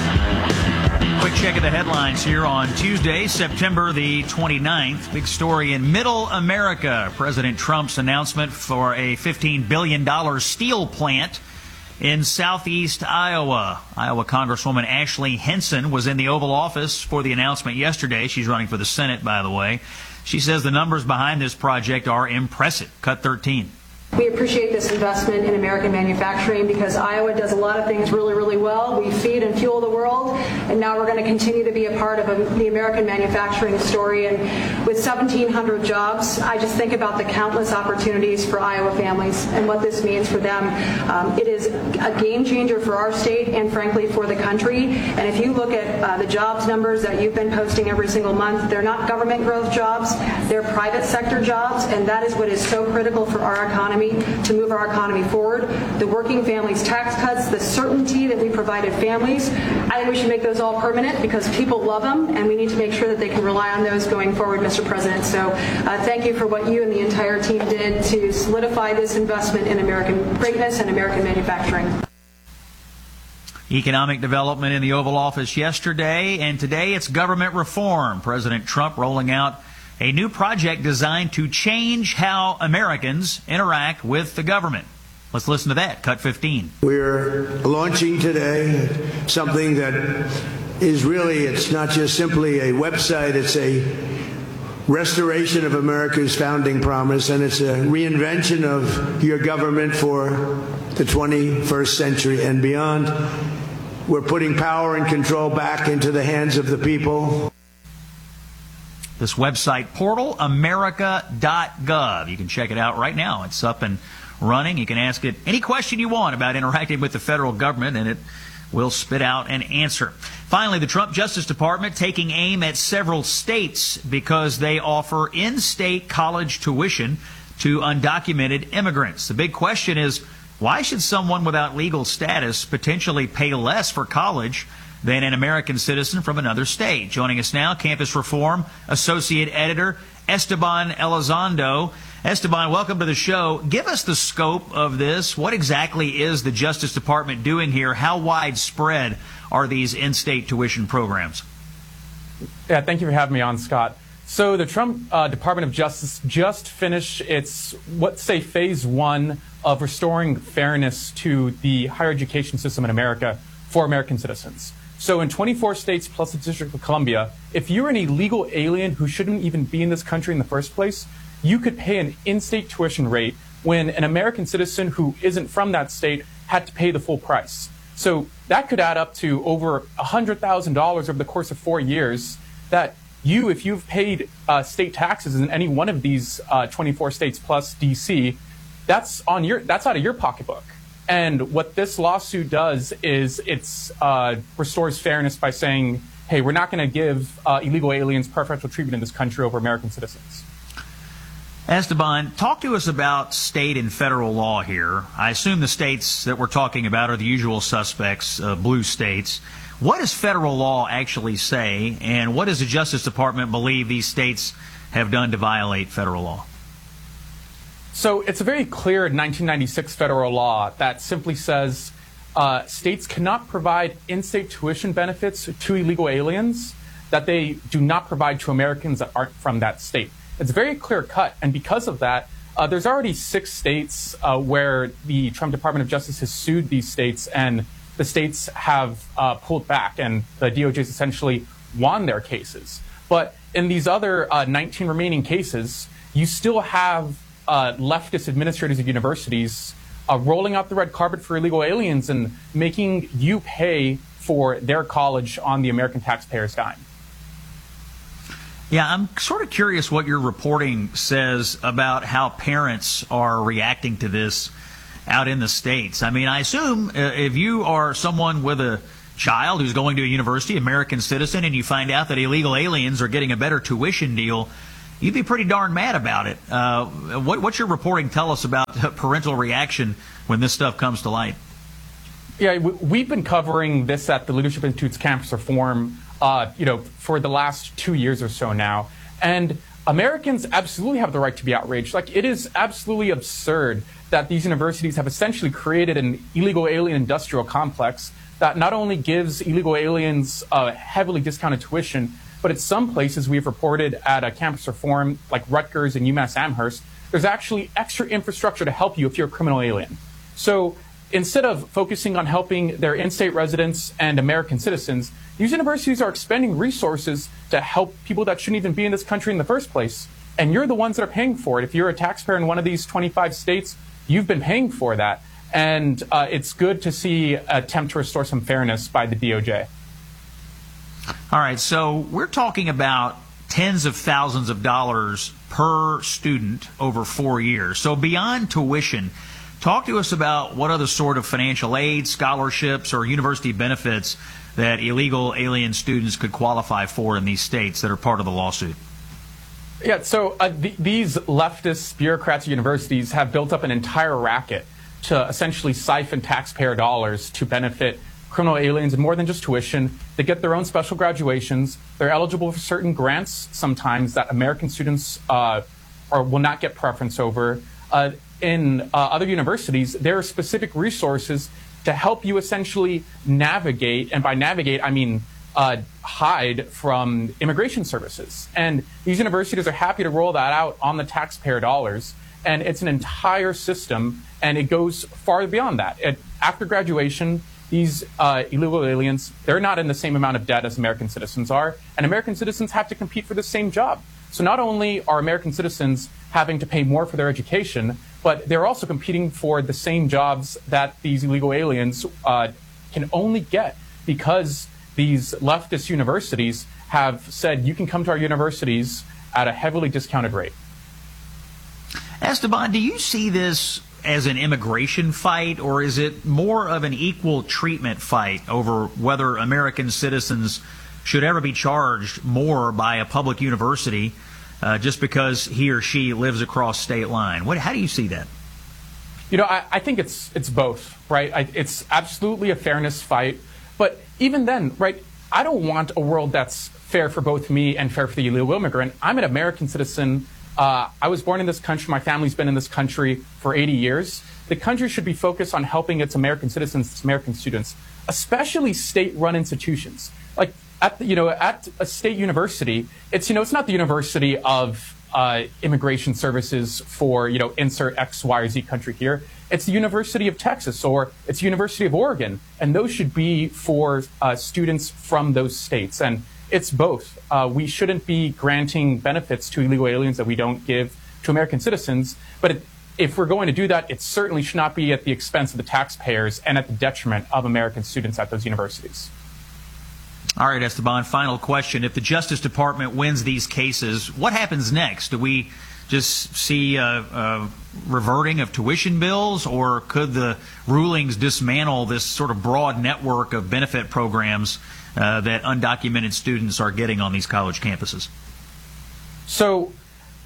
[SPEAKER 9] Quick check of the headlines here on Tuesday, September the 29th. Big story in Middle America. President Trump's announcement for a $15 billion steel plant in southeast Iowa. Iowa Congresswoman Ashley Henson was in the Oval Office for the announcement yesterday. She's running for the Senate, by the way. She says the numbers behind this project are impressive. Cut 13.
[SPEAKER 8] We appreciate this investment in American manufacturing because Iowa does a lot of things really, really well. We feed and fuel the world, and now we're going to continue to be a part of the American manufacturing story. And with 1,700 jobs, I just think about the countless opportunities for Iowa families and what this means for them. It is a game changer for our state and, frankly, for the country. And if you look at the jobs numbers that you've been posting every single month, they're not government growth jobs, they're private sector jobs, and that is what is so critical for our economy, to move our economy forward. The working families tax cuts, the certainty that we provided families, I think we should make those all permanent because people love them, and we need to make sure that they can rely on those going forward, Mr. President. So thank you for what you and the entire team did to solidify this investment in American greatness and American manufacturing.
[SPEAKER 9] Economic development in the Oval Office yesterday, and today it's government reform. President Trump rolling out a new project designed to change how Americans interact with the government. Let's listen to that. Cut 15.
[SPEAKER 10] We're launching today something that is really, it's not just simply a website, it's a restoration of America's founding promise, and it's a reinvention of your government for the 21st century and beyond. We're putting power and control back into the hands of the people.
[SPEAKER 9] This website portal, America.gov. You can check it out right now. It's up and running. You can ask it any question you want about interacting with the federal government, and it will spit out an answer. Finally, the Trump Justice Department taking aim at several states because they offer in-state college tuition to undocumented immigrants. The big question is, why should someone without legal status potentially pay less for college than an American citizen from another state? Joining us now, Campus Reform Associate Editor Esteban Elizondo. Esteban, welcome to the show. Give us the scope of this. What exactly is the Justice Department doing here? How widespread are these in-state tuition programs?
[SPEAKER 11] Yeah, thank you for having me on, Scott. So the Trump Department of Justice just finished its, let's say, phase one of restoring fairness to the higher education system in America for American citizens. So in 24 states plus the District of Columbia, if you're an illegal alien who shouldn't even be in this country in the first place, you could pay an in-state tuition rate when an American citizen who isn't from that state had to pay the full price. So that could add up to over $100,000 over the course of 4 years that you, if you've paid state taxes in any one of these 24 states plus DC, that's out of your pocketbook. And what this lawsuit does is it restores fairness by saying, hey, we're not going to give illegal aliens preferential treatment in this country over American citizens.
[SPEAKER 9] Esteban, talk to us about state and federal law here. I assume the states that we're talking about are the usual suspects, blue states. What does federal law actually say, and what does the Justice Department believe these states have done to violate federal law?
[SPEAKER 11] So it's a very clear 1996 federal law that simply says states cannot provide in-state tuition benefits to illegal aliens that they do not provide to Americans that aren't from that state. It's very clear-cut, and because of that, there's already 6 states where the Trump Department of Justice has sued these states, and the states have pulled back, and the DOJ has essentially won their cases. But in these other 19 remaining cases, you still have leftist administrators of universities rolling out the red carpet for illegal aliens and making you pay for their college on the American taxpayer's dime.
[SPEAKER 9] Yeah, I'm sort of curious what your reporting says about how parents are reacting to this out in the States. I mean, I assume if you are someone with a child who's going to a university, American citizen, and you find out that illegal aliens are getting a better tuition deal, you'd be pretty darn mad about it. What's your reporting tell us about parental reaction when this stuff comes to light?
[SPEAKER 11] Yeah, we've been covering this at the Leadership Institute's Campus Reform for the last 2 years or so now. And Americans absolutely have the right to be outraged. Like, it is absolutely absurd that these universities have essentially created an illegal alien industrial complex that not only gives illegal aliens heavily discounted tuition, but at some places we've reported at a Campus Reform, like Rutgers and UMass Amherst, there's actually extra infrastructure to help you if you're a criminal alien. So instead of focusing on helping their in-state residents and American citizens, these universities are expending resources to help people that shouldn't even be in this country in the first place. And you're the ones that are paying for it. If you're a taxpayer in one of these 25 states, you've been paying for that. And it's good to see an attempt to restore some fairness by the DOJ.
[SPEAKER 9] All right, so we're talking about tens of thousands of dollars per student over 4 years. So beyond tuition, talk to us about what other sort of financial aid, scholarships, or university benefits that illegal alien students could qualify for in these states that are part of the lawsuit.
[SPEAKER 11] Yeah, so these leftist bureaucrats at universities have built up an entire racket to essentially siphon taxpayer dollars to benefit criminal aliens, and more than just tuition. They get their own special graduations. They're eligible for certain grants sometimes that American students will not get preference over. In other universities, there are specific resources to help you essentially navigate, and by navigate, I mean hide from immigration services. And these universities are happy to roll that out on the taxpayer dollars. And it's an entire system, and it goes far beyond that. After graduation, these illegal aliens, they're not in the same amount of debt as American citizens are, and American citizens have to compete for the same job. So not only are American citizens having to pay more for their education, but they're also competing for the same jobs that these illegal aliens can only get because these leftist universities have said you can come to our universities at a heavily discounted rate.
[SPEAKER 9] Esteban, do you see this as an immigration fight, or is it more of an equal treatment fight over whether American citizens should ever be charged more by a public university just because he or she lives across state line? How do you see that?
[SPEAKER 11] You know, I think it's both, right? It's absolutely a fairness fight. But even then, right, I don't want a world that's fair for both me and fair for the illegal immigrant. I'm an American citizen. I was born in this country. My family's been in this country for 80 years. The country should be focused on helping its American citizens, its American students, especially state-run institutions. Like at a state university, it's not the University of Immigration Services for insert X, Y, or Z country here. It's the University of Texas or it's the University of Oregon, and those should be for students from those states. And it's both. We shouldn't be granting benefits to illegal aliens that we don't give to American citizens. But if we're going to do that, it certainly should not be at the expense of the taxpayers and at the detriment of American students at those universities.
[SPEAKER 9] All right, Esteban, final question. If the Justice Department wins these cases, what happens next? Do we just see a reverting of tuition bills, or could the rulings dismantle this sort of broad network of benefit programs that undocumented students are getting on these college campuses?
[SPEAKER 11] So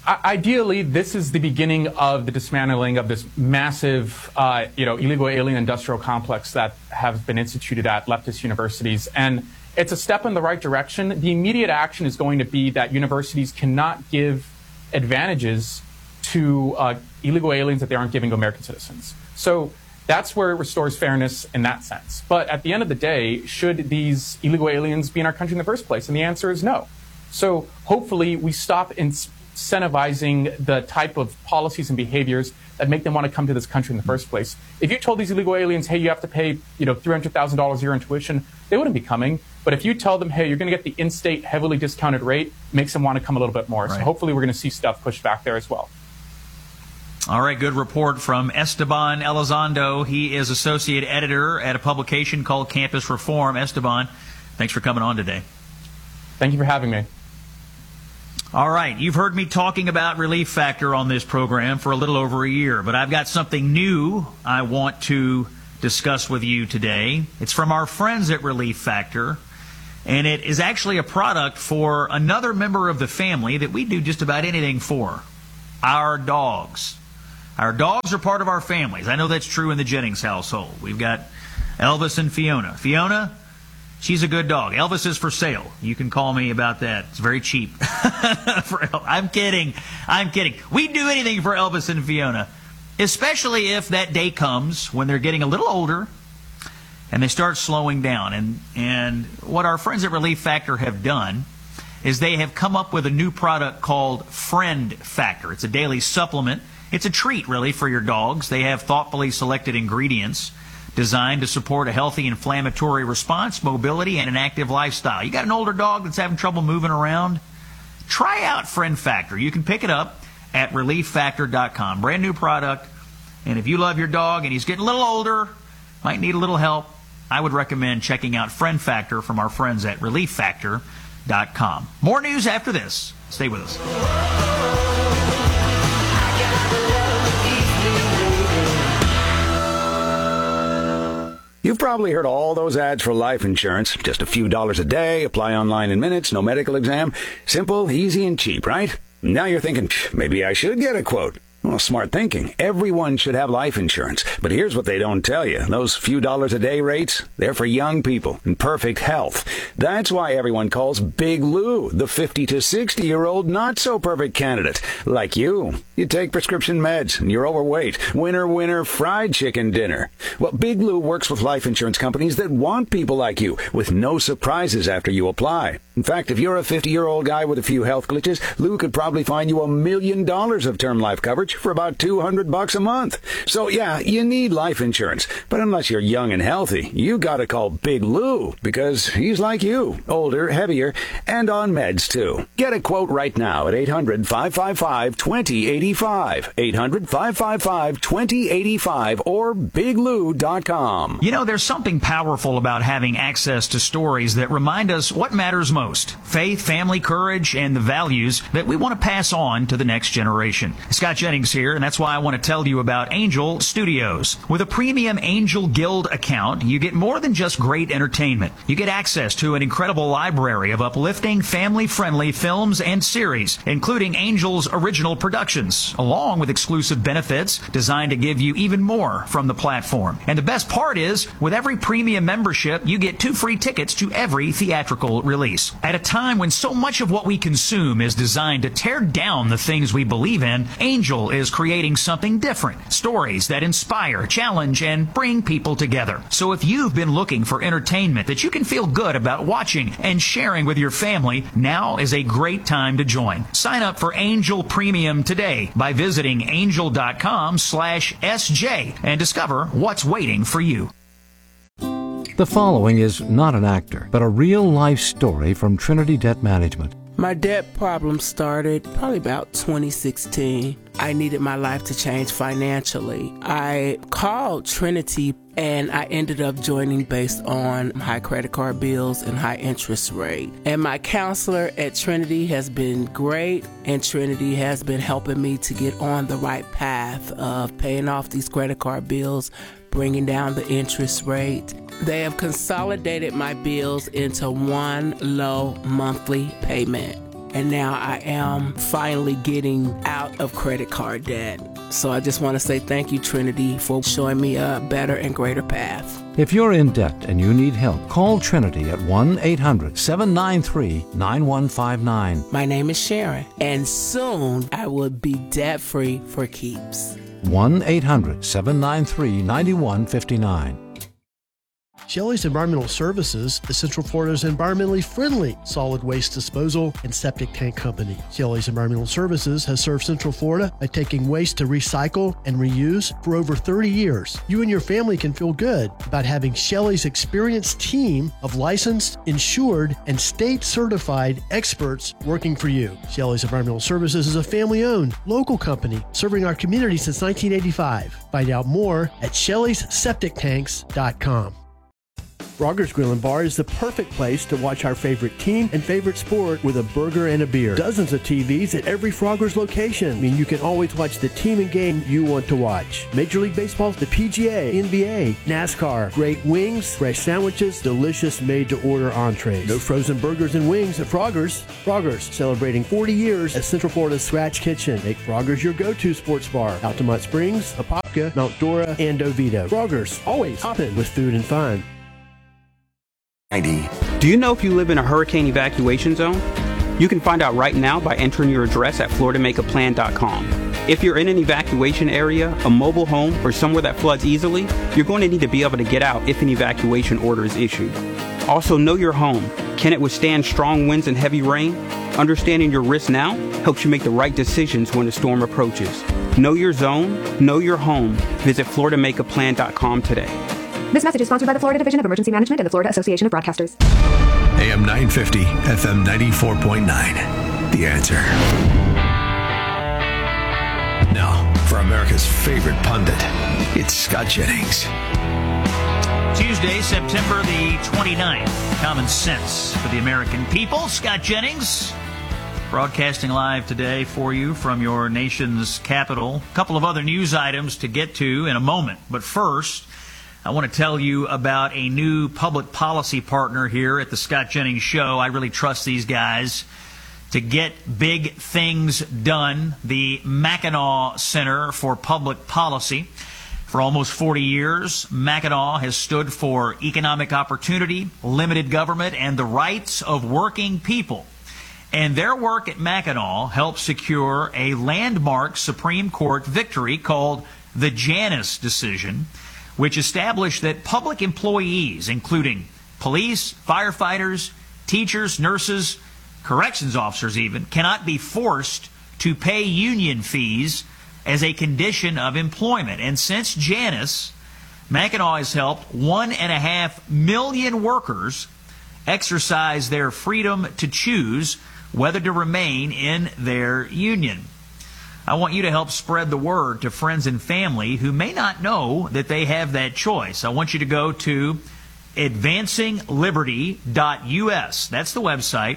[SPEAKER 11] Ideally, this is the beginning of the dismantling of this massive, illegal alien industrial complex that have been instituted at leftist universities. And it's a step in the right direction. The immediate action is going to be that universities cannot give advantages to illegal aliens that they aren't giving to American citizens. So that's where it restores fairness in that sense. But at the end of the day, should these illegal aliens be in our country in the first place? And the answer is no. So hopefully we stop incentivizing the type of policies and behaviors that make them want to come to this country in the first place. If you told these illegal aliens, hey, you have to pay $300,000 a year in tuition, they wouldn't be coming. But if you tell them, hey, you're going to get the in-state heavily discounted rate, it makes them want to come a little bit more. Right. So hopefully we're going to see stuff pushed back there as well.
[SPEAKER 9] All right, good report from Esteban Elizondo. He is associate editor at a publication called Campus Reform. Esteban, thanks for coming on today.
[SPEAKER 11] Thank you for having me.
[SPEAKER 9] All right, you've heard me talking about Relief Factor on this program for a little over a year, but I've got something new I want to discuss with you today. It's from our friends at Relief Factor, and it is actually a product for another member of the family that we do just about anything for, our dogs. Our dogs are part of our families. I know that's true in the Jennings household. We've got Elvis and Fiona. Fiona, she's a good dog. Elvis is for sale. You can call me about that. It's very cheap. I'm kidding. We'd do anything for Elvis and Fiona, especially if that day comes when they're getting a little older and they start slowing down. And what our friends at Relief Factor have done is they have come up with a new product called Friend Factor. It's a daily supplement. It's a treat, really, for your dogs. They have thoughtfully selected ingredients designed to support a healthy inflammatory response, mobility, and an active lifestyle. You got an older dog that's having trouble moving around? Try out Friend Factor. You can pick it up at ReliefFactor.com. Brand new product. And if you love your dog and he's getting a little older, might need a little help, I would recommend checking out Friend Factor from our friends at ReliefFactor.com. More news after this. Stay with us.
[SPEAKER 2] You've probably heard all those ads for life insurance. Just a few dollars a day, apply online in minutes, no medical exam. Simple, easy, and cheap, right? Now you're thinking, maybe I should get a quote. Well, smart thinking. Everyone should have life insurance. But here's what they don't tell you. Those few dollars a day rates, they're for young people in perfect health. That's why everyone calls Big Lou the 50 to 60-year-old not-so-perfect candidate. Like you. You take prescription meds and you're overweight. Winner, fried chicken dinner. Well, Big Lou works with life insurance companies that want people like you with no surprises after you apply. In fact, if you're a 50-year-old guy with a few health glitches, Lou could probably find you $1 million of term life coverage for about $200 a month. So yeah, you need life insurance. But unless you're young and healthy, you gotta call Big Lou because he's like you, older, heavier, and on meds too. Get a quote right now at 800-555-2085. 800-555-2085 or biglou.com.
[SPEAKER 9] You know, there's something powerful about having access to stories that remind us what matters most. Faith, family, courage, and the values that we want to pass on to the next generation. Scott Jennings here, and that's why I want to tell you about Angel Studios. With a premium Angel Guild account, you get more than just great entertainment. You get access to an incredible library of uplifting, family-friendly films and series, including Angel's original productions, along with exclusive benefits designed to give you even more from the platform. And the best part is, with every premium membership, you get 2 free tickets to every theatrical release. At a time when so much of what we consume is designed to tear down the things we believe in, Angel is creating something different. Stories that inspire, challenge, and bring people together. So if you've been looking for entertainment that you can feel good about watching and sharing with your family, now is a great time to join. Sign up for Angel Premium today by visiting angel.com/SJ and discover what's waiting for you.
[SPEAKER 3] The following is not an actor, but a real-life story from Trinity Debt Management.
[SPEAKER 12] My debt problem started probably about 2016. I needed my life to change financially. I called Trinity and I ended up joining based on high credit card bills and high interest rate. And my counselor at Trinity has been great, and Trinity has been helping me to get on the right path of paying off these credit card bills, bringing down the interest rate. They have consolidated my bills into one low monthly payment. and now I am finally getting out of credit card debt. So I just want to say thank you, Trinity, for showing me a better and greater path.
[SPEAKER 3] If you're in debt and you need help, call Trinity at 1-800-793-9159.
[SPEAKER 12] My name is Sharon, and soon I will be debt-free for keeps.
[SPEAKER 3] 1-800-793-9159.
[SPEAKER 13] Shelley's Environmental Services is Central Florida's environmentally friendly solid waste disposal and septic tank company. Shelley's Environmental Services has served Central Florida by taking waste to recycle and reuse for over 30 years. You and your family can feel good about having Shelley's experienced team of licensed, insured, and state-certified experts working for you. Shelley's Environmental Services is a family-owned, local company serving our community since 1985. Find out more at Shelley'sSepticTanks.com. Frogger's Grill and Bar is the perfect place to watch our favorite team and favorite sport with a burger and a beer. Dozens of TVs at every Frogger's location. I mean, you can always watch the team and game you want to watch. Major League Baseball, the PGA, NBA, NASCAR, great wings, fresh sandwiches, delicious made-to-order entrees. No frozen burgers and wings at Frogger's. Frogger's, celebrating 40 years as Central Florida's Scratch Kitchen. Make Frogger's your go-to sports bar. Altamont Springs, Apopka, Mount Dora, and Oviedo. Frogger's, always hopping with food and fun.
[SPEAKER 1] Do you know if you live in a hurricane evacuation zone? You can find out right now by entering your address at FloridaMakeAPlan.com. If you're in an evacuation area, a mobile home, or somewhere that floods easily, you're going to need to be able to get out if an evacuation order is issued. Also, know your home. Can it withstand strong winds and heavy rain? Understanding your risks now helps you make the right decisions when a storm approaches. Know your zone, know your home. Visit FloridaMakeAPlan.com today.
[SPEAKER 4] This message is sponsored by the Florida Division of Emergency Management and the Florida Association of Broadcasters.
[SPEAKER 6] AM 950, FM 94.9. The Answer. Now, for America's favorite pundit, it's Scott Jennings.
[SPEAKER 9] Tuesday, September the 29th. Common sense for the American people. Scott Jennings, broadcasting live today for you from your nation's capital. A couple of other news items to get to in a moment. But first, I want to tell you about a new public policy partner here at the Scott Jennings Show. I really trust these guys to get big things done. The Mackinac Center for Public Policy. For almost 40 years, Mackinac has stood for economic opportunity, limited government, and the rights of working people. And their work at Mackinac helped secure a landmark Supreme Court victory called the Janus decision, which established that public employees, including police, firefighters, teachers, nurses, corrections officers even, cannot be forced to pay union fees as a condition of employment. And since Janus, Mackinac has helped 1.5 million workers exercise their freedom to choose whether to remain in their union. I want you to help spread the word to friends and family who may not know that they have that choice. I want you to go to advancingliberty.us. That's the website,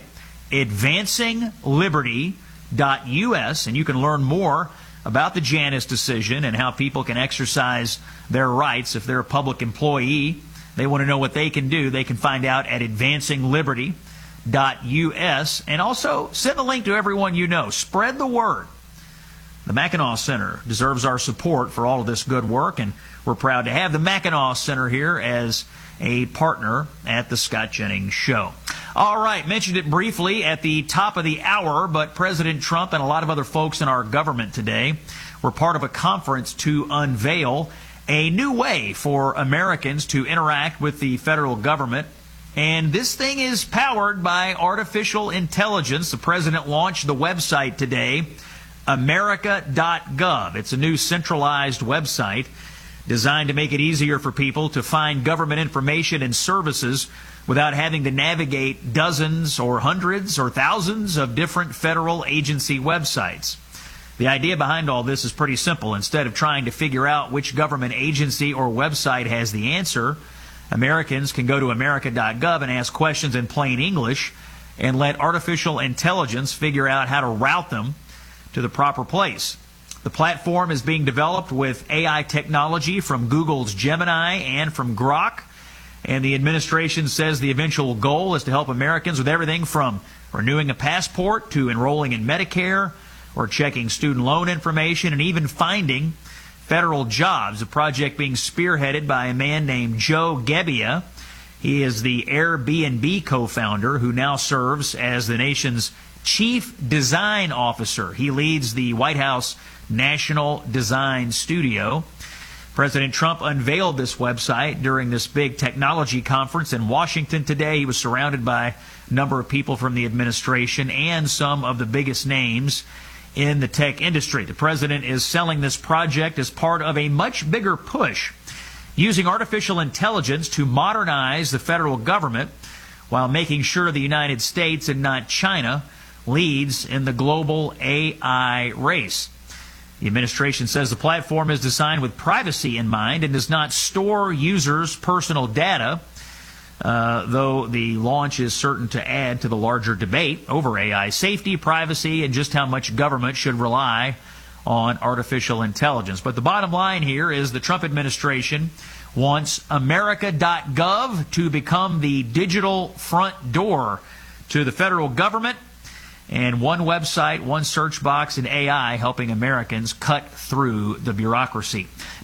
[SPEAKER 9] advancingliberty.us, and you can learn more about the Janus decision and how people can exercise their rights if they're a public employee. They want to know what they can do. They can find out at advancingliberty.us, and also send the link to everyone you know. Spread the word. The Mackinac Center deserves our support for all of this good work, and we're proud to have the Mackinac Center here as a partner at the Scott Jennings Show. All right, mentioned it briefly at the top of the hour, but President Trump and a lot of other folks in our government today were part of a conference to unveil a new way for Americans to interact with the federal government. And this thing is powered by artificial intelligence. The president launched the website today, America.gov. It's a new centralized website designed to make it easier for people to find government information and services without having to navigate dozens or hundreds or thousands of different federal agency websites. The idea behind all this is pretty simple. Instead of trying to figure out which government agency or website has the answer, Americans can go to America.gov and ask questions in plain English and let artificial intelligence figure out how to route them to the proper place. The platform is being developed with AI technology from Google's Gemini and from Grok. And the administration says the eventual goal is to help Americans with everything from renewing a passport to enrolling in Medicare or checking student loan information and even finding federal jobs, a project being spearheaded by a man named Joe Gebbia. He is the Airbnb co-founder who now serves as the nation's chief design officer. He leads the White House National Design Studio. President Trump unveiled this website during this big technology conference in Washington today. He was surrounded by a number of people from the administration and some of the biggest names in the tech industry. The president is selling this project as part of a much bigger push using artificial intelligence to modernize the federal government while making sure the United States and not China leads in the global AI race. The administration says the platform is designed with privacy in mind and does not store users' personal data, though the launch is certain to add to the larger debate over AI safety, privacy, and just how much government should rely on artificial intelligence. But the bottom line here is the Trump administration wants America.gov to become the digital front door to the federal government, and one website, one search box, and AI helping Americans cut through the bureaucracy.